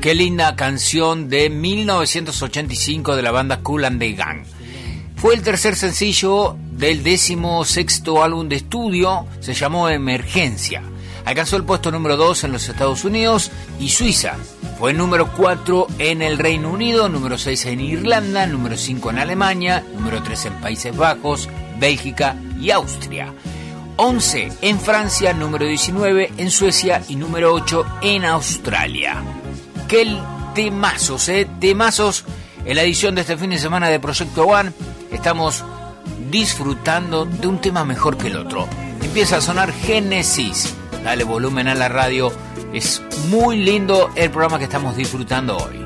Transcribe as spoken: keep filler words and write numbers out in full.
Qué linda canción de mil novecientos ochenta y cinco de la banda Kool and the Gang. Fue el tercer sencillo del décimo sexto álbum de estudio, se llamó Emergencia. Alcanzó el puesto número dos en los Estados Unidos y Suiza. Fue número cuatro en el Reino Unido, número seis en Irlanda, número cinco en Alemania, número tres en Países Bajos, Bélgica y Austria. once en Francia, número diecinueve en Suecia y número ocho en Australia. ¡Qué temazos, eh! Temazos en la edición de este fin de semana de Proyecto One. Estamos disfrutando de un tema mejor que el otro. Empieza a sonar Génesis. Dale volumen a la radio. Es muy lindo el programa que estamos disfrutando hoy.